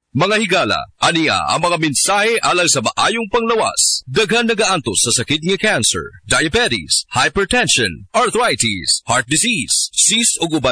Mga higala, aniya ang mga mensahe alang sa maayong panglawas. Daghan nagaantos sa sakit nga cancer, diabetes, hypertension, arthritis, heart disease, cyst o guban